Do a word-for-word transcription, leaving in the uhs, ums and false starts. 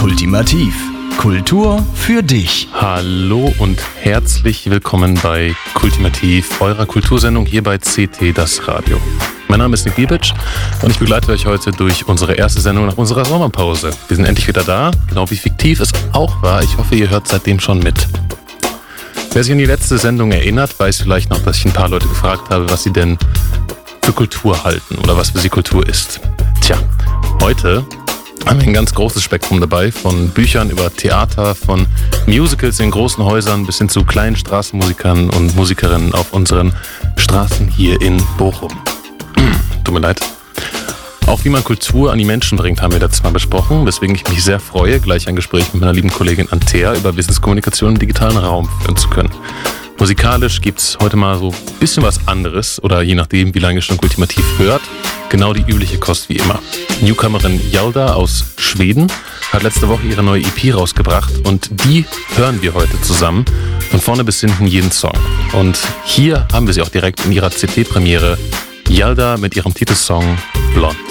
Kultimativ. Kultur für dich. Hallo und herzlich willkommen bei Kultimativ, eurer Kultursendung hier bei C T Das Radio. Mein Name ist Nick Biebic und ich begleite euch heute durch unsere erste Sendung nach unserer Sommerpause. Wir sind endlich wieder da, genau wie fiktiv es auch war. Ich hoffe, ihr hört seitdem schon mit. Wer sich an die letzte Sendung erinnert, weiß vielleicht noch, dass ich ein paar Leute gefragt habe, was sie denn für Kultur halten oder was für sie Kultur ist. Tja, heute haben wir ein ganz großes Spektrum dabei, von Büchern über Theater, von Musicals in großen Häusern bis hin zu kleinen Straßenmusikern und Musikerinnen auf unseren Straßen hier in Bochum. Tut mir leid. Auch wie man Kultur an die Menschen bringt, haben wir letztes Mal besprochen, weswegen ich mich sehr freue, gleich ein Gespräch mit meiner lieben Kollegin Antea über Wissenskommunikation im digitalen Raum führen zu können. Musikalisch gibt's heute mal so ein bisschen was anderes, oder je nachdem, wie lange ihr schon Kultimativ hört, genau die übliche Kost wie immer. Newcomerin Hjalda aus Schweden hat letzte Woche ihre neue E P rausgebracht und die hören wir heute zusammen, von vorne bis hinten jeden Song. Und hier haben wir sie auch direkt in ihrer C T-Premiere, Hjalda mit ihrem Titelsong Blond.